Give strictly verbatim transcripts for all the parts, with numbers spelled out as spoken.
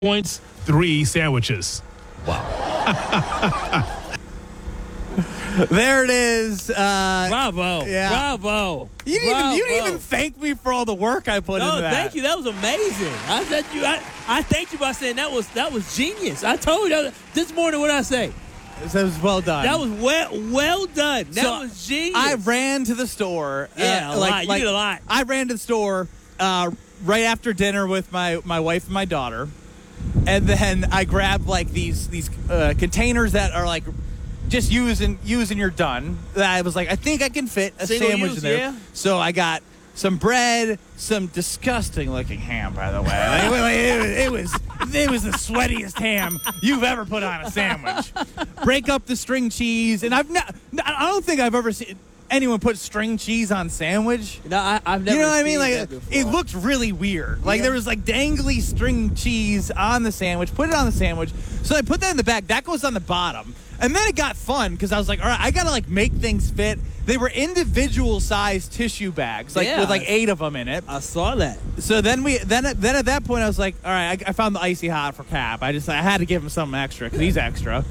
points, three sandwiches. Wow. There it is. Uh, Bravo. Yeah. Bravo. You didn't, Bravo. even, you didn't even thank me for all the work I put No, into that. thank you. That was amazing. I said you. I, I thanked you by saying that was that was genius. I told you this morning. What did I say? That was well done. That was well well done. That So, was genius. I ran to the store. Yeah, uh, a like, lot. You like, did a lot. I ran to the store uh, right after dinner with my, my wife and my daughter, and then I grabbed like these these uh, containers that are like just use and use and you're done. I was like, I think I can fit a Single sandwich use, in there. yeah. So I got some bread, some disgusting looking ham, by the way. Like, it, was, it was it was the sweatiest ham you've ever put on a sandwich. Break up the string cheese, and I've not. I don't think I've ever seen anyone put string cheese on sandwich. No, I, I've never. You know what I seen mean? Like that before. it looked really weird. Like Yeah. there was like dangly string cheese on the sandwich. Put it on the sandwich. So I put that in the bag. That goes on the bottom. And then it got fun because I was like, all right, I gotta like make things fit. They were individual sized tissue bags, like Yeah. with like eight of them in it. I saw that. So then we then then at that point I was like, all right, I, I found the icy hot for Cap. I just I had to give him something extra because he's extra.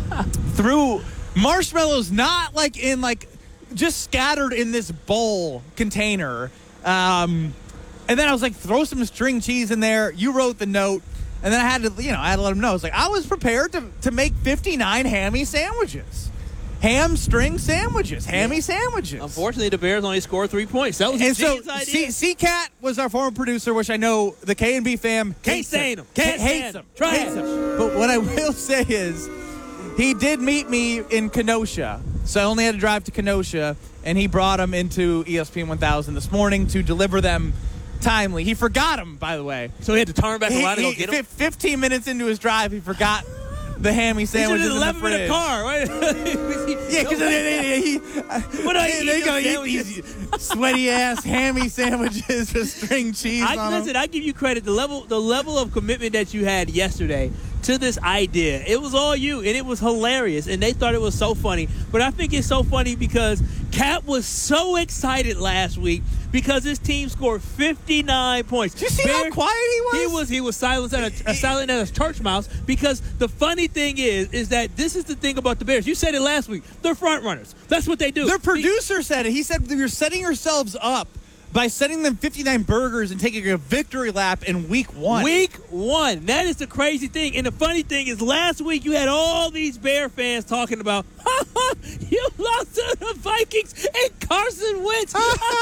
Threw marshmallows, not like in like just scattered in this bowl container. Um, and then I was like, throw some string cheese in there. You wrote the note. And then I had to, you know, I had to let him know. I was like, I was prepared to, to make fifty-nine hammy sandwiches. Ham string sandwiches. Hammy sandwiches. Unfortunately, the Bears only scored three points. That was And a so, genius idea. C- C-Cat was our former producer, which I know the K and B fam Can't hates stand him. Can't, Can't hates stand him. him. Trash. Hates him. But what I will say is, he did meet me in Kenosha. So I only had to drive to Kenosha, and he brought them into E S P N one thousand this morning to deliver them timely. He forgot them, by the way. So he had to turn back He- around and he- go get him. fif- fifteen minutes into his drive, he forgot the hammy He should sandwiches have in the left him in fridge. a car, right? Yeah, because he, What do I eat they your gonna eat sandwiches? these sweaty ass hammy sandwiches with string cheese I, on listen, them. I give you credit. The level, the level of commitment that you had yesterday to this idea, it was all you, and it was hilarious. And they thought it was so funny. But I think it's so funny because Cap was so excited last week because his team scored fifty-nine points. Did you see how quiet he was? He was he was silent as a, a silent as a church mouse because the funny thing is is that this is the thing about the Bears. You said it last week. They're front runners. That's what they do. Their producer said it. He said you're setting yourselves up by sending them fifty-nine burgers and taking a victory lap in week one. Week one. That is the crazy thing. And the funny thing is last week you had all these Bear fans talking about, ha, ha, you lost to the Vikings and Carson Wentz.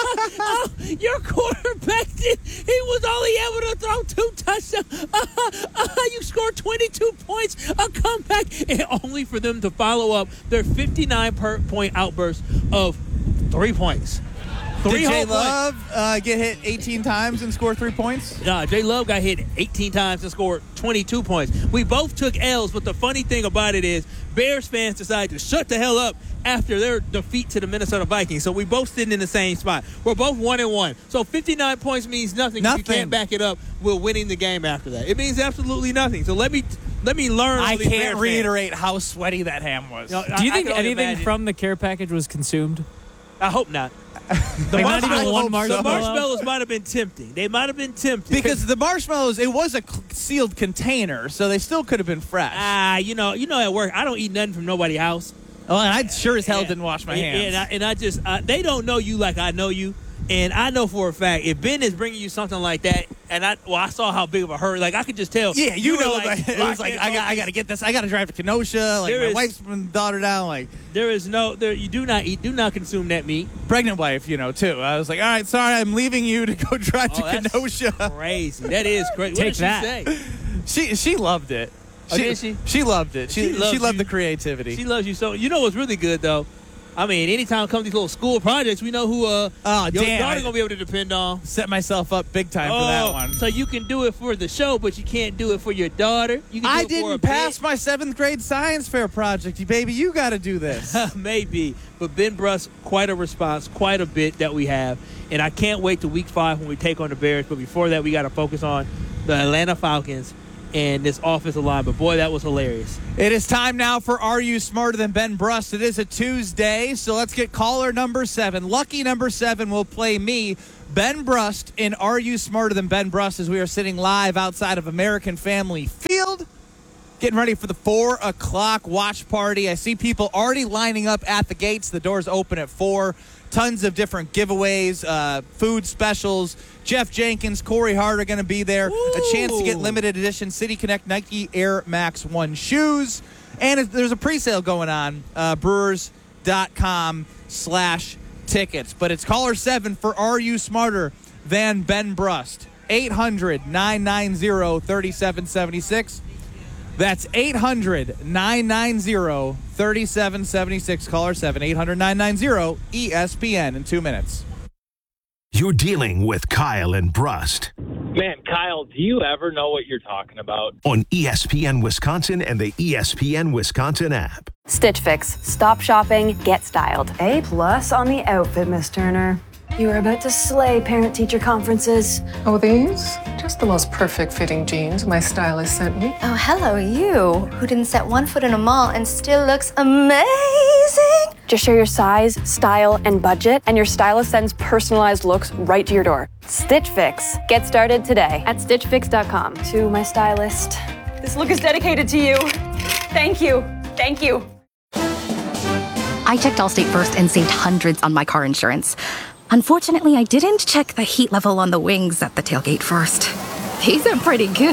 Oh, your quarterback did. He was only able to throw two touchdowns. Uh, uh, you scored twenty-two points, a comeback, and only for them to follow up their fifty-nine per point outburst of three points. Three Did Jay whole points. Love uh, get hit eighteen times and score three points? Nah, Jay Love got hit eighteen times and scored twenty-two points. We both took L's, but the funny thing about it is Bears fans decided to shut the hell up after their defeat to the Minnesota Vikings. So we both sitting in the same spot. We're both one and one. So fifty-nine points means nothing, Nothing. if you can't back it up with winning the game after that. It means absolutely nothing. So let me let me learn. I from these Bears can't fans. reiterate how sweaty that ham was. No, Do you I- I think can only anything imagine. from the care package was consumed? I hope not. The Like, not even marshmallows- one the marshmallow? marshmallows might have been tempting. They might have been tempting. Because the marshmallows, it was a cl- sealed container, so they still could have been fresh. Ah, you know, you know, at work, I don't eat nothing from nobody's house. oh, and I sure as hell Yeah. didn't wash my And- hands. And I, and I just, uh, they don't know you like I know you. And I know for a fact, if Ben is bringing you something like that, and I, well, I saw how big of a hurry, like I could just tell. Yeah, you, were know, like, it was like I got, I got to get this. I got to drive to Kenosha. Like There my is- wife's been daughter down. Like There is no, there. You do not eat, do not consume that meat. pregnant wife, you know, too. I was like, all right, sorry, I'm leaving you to go drive Oh, to that's Kenosha. Crazy. That is crazy. Take what did that. she say? She she loved it. Oh, did she? She loved it. She She she, loves loved you. the creativity. She loves you so. You know what's really good though? I mean, anytime it comes to these little school projects, we know who uh Oh, your damn, daughter's I- gonna be able to depend on. Set myself up big time for that one. So you can do it for the show, but you can't do it for your daughter. You can do I it for a didn't pass bit. my seventh grade science fair project, baby. You got to do this. Maybe, but Ben Bruss, quite a response, quite a bit that we have, and I can't wait to week five when we take on the Bears. But before that, we got to focus on the Atlanta Falcons and this offensive line. But, boy, that was hilarious. It is time now for Are You Smarter Than Ben Brust? It is a Tuesday, so let's get caller number seven. Lucky number seven will play me, Ben Brust, in Are You Smarter Than Ben Brust, as we are sitting live outside of American Family Field, getting ready for the four o'clock watch party. I see people already lining up at the gates. The doors open at four. Tons of different giveaways, uh, food specials. Jeff Jenkins, Corey Hart are going to be there. Ooh. A chance to get limited edition City Connect Nike Air Max one shoes. And there's a pre-sale going on, uh, brewers.com slash tickets. But it's caller seven for Are You Smarter Than Ben Brust? eight hundred, nine nine zero, three seven seven six. That's eight hundred, nine nine zero, three seven seven six. Caller seven, eight hundred, nine nine zero, E S P N in two minutes. You're dealing with Kyle and Brust Man, Kyle, do you ever know what you're talking about? on E S P N Wisconsin and the E S P N Wisconsin app. Stitch Fix. Stop shopping, get styled. A plus on the outfit, Miss Turner. You are about to slay parent-teacher conferences. Oh, these? Just the most perfect fitting jeans my stylist sent me. Oh, hello, you, who didn't set one foot in a mall and still looks amazing. Just share your size, style, and budget, and your stylist sends personalized looks right to your door. Stitch Fix. Get started today at stitch fix dot com. To my stylist, this look is dedicated to you. Thank you. Thank you. I checked Allstate first and saved hundreds on my car insurance. Unfortunately, I didn't check the heat level on the wings at the tailgate first. These are pretty good.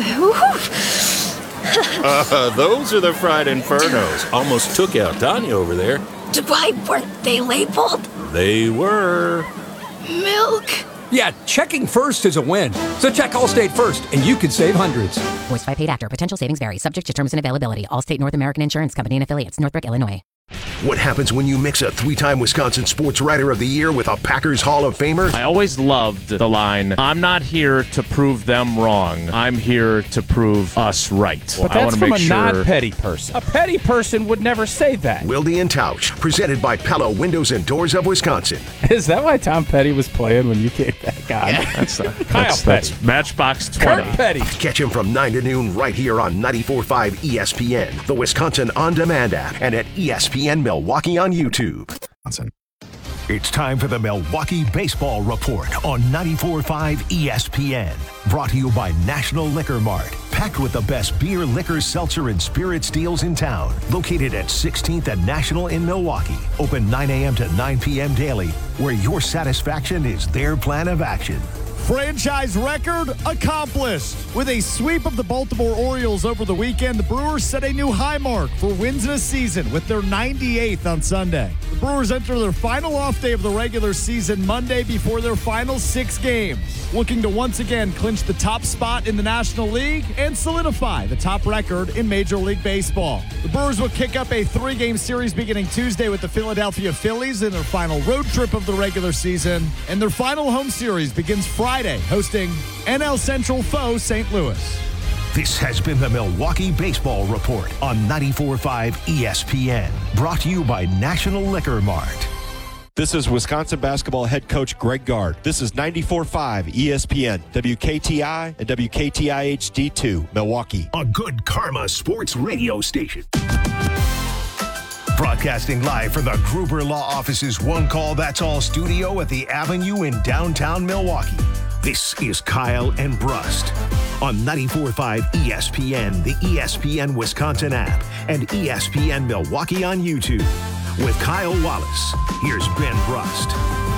uh, those are the fried infernos. Almost took out Tanya over there. Why weren't they labeled? They were. Milk. Yeah, checking first is a win. So check Allstate first, and you could save hundreds. Voiced by paid actor. Potential savings vary. Subject to terms and availability. Allstate North American Insurance Company and affiliates. Northbrook, Illinois. What happens when you mix a three-time Wisconsin Sports Writer of the Year with a Packers Hall of Famer? I always loved the line, I'm not here to prove them wrong. I'm here to prove us right. But well, that's from a sure... non-petty person. A petty person would never say that. Wilde and Tausch, presented by Pella Windows and Doors of Wisconsin. Is that why Tom Petty was playing when you came back on? Yeah, that's, uh, Kyle that's, Petty. That's Matchbox twenty. Kurt Petty. Catch him from nine to noon right here on ninety-four point five E S P N, the Wisconsin On Demand app, and at E S P N Milwaukee on YouTube. It's time for the Milwaukee Baseball Report on ninety-four point five E S P N. Brought to you by National Liquor Mart. Packed with the best beer, liquor, seltzer, and spirits deals in town. Located at sixteenth and National in Milwaukee. Open nine a.m. to nine p.m. daily, where your satisfaction is their plan of action. Franchise record accomplished. With a sweep of the Baltimore Orioles over the weekend, the Brewers set a new high mark for wins in a season with their ninety-eighth on Sunday. The Brewers enter their final off day of the regular season Monday before their final six games, looking to once again clinch the top spot in the National League and solidify the top record in Major League Baseball. The Brewers will kick up a three-game series beginning Tuesday with the Philadelphia Phillies in their final road trip of the regular season, and their final home series begins Friday. Friday, hosting N L Central foe Saint Louis. This has been the Milwaukee Baseball Report on ninety-four point five E S P N. Brought to you by National Liquor Mart. This is Wisconsin basketball head coach Greg Gard. This is ninety-four point five E S P N, W K T I, and W K T I H D two, Milwaukee. A good Karma sports radio station. Broadcasting live from the Gruber Law Office's One Call That's All studio at the Avenue in downtown Milwaukee. This is Kyle and Brust on ninety-four point five E S P N, the E S P N Wisconsin app, and E S P N Milwaukee on YouTube. With Kyle Wallace, here's Ben Brust.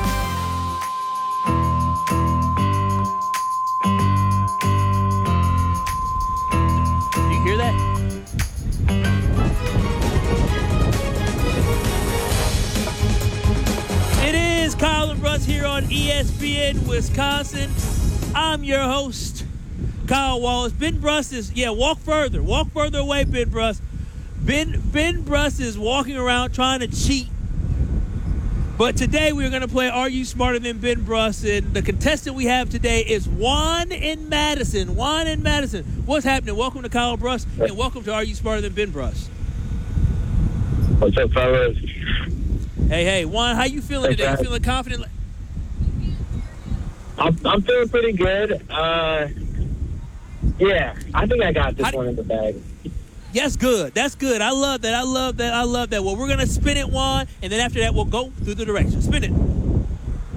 You hear that? It is Kyle and Brust here on E S P N Wisconsin. I'm your host, Kyle Wallace. Ben Brust is, yeah, walk further. Walk further away, Ben Brust. Ben, Ben Brust is walking around trying to cheat. But today we're going to play Are You Smarter Than Ben Brust? And the contestant we have today is Juan in Madison. Juan in Madison. What's happening? Welcome to Kyle Brust, and welcome to Are You Smarter Than Ben Brust? What's up, fellas? Hey, hey, Juan, how you feeling today? You feeling confident? I'm, I'm feeling pretty good. Uh, Yeah, I think I got this How one in the bag. That's good. That's good. I love that. I love that. I love that. Well, we're going to spin it, Juan, and then after that, we'll go through the directions. Spin it.